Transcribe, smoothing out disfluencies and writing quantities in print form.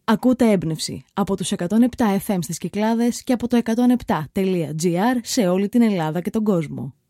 Ακούτε έμπνευση από τους 107 FM στις Κυκλάδες και από το 107.gr σε όλη την Ελλάδα και τον κόσμο.